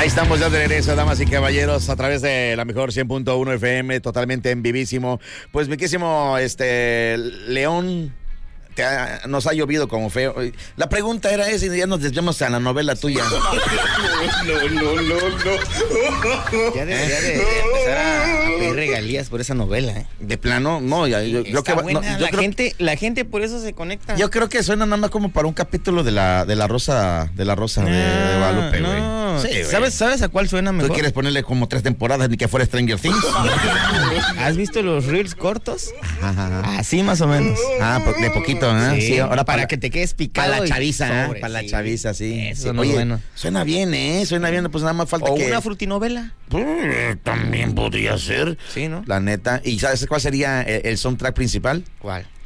Ahí estamos ya de regreso, damas y caballeros, a través de la mejor 100.1 FM, totalmente en vivísimo. Pues, mi querísimo, León, nos ha llovido como feo. La pregunta era esa y ya nos desviamos a la novela tuya. No. Ya debería de empezar a pedir regalías por esa novela, ¿eh? De plano, no, yo creo que la gente por eso se conecta. Yo creo que suena nada más como para un capítulo de la Rosa de Guadalupe, güey. No. Sí, güey. ¿Sabes a cuál suena mejor? ¿Tú quieres ponerle como 3 temporadas ni que fuera Stranger Things? ¿Has visto los reels cortos? Ajá. Así más o menos. De poquito, ¿eh? Sí, ahora para que te quedes picado. Para la chaviza, sobre, para la chaviza, sí. Eso no Oye, es bueno. Suena bien, suena bien, pues nada más falta O que... una frutinovela. También podría ser. Sí, ¿no? La neta. ¿Y sabes cuál sería el soundtrack principal? ¿Cuál?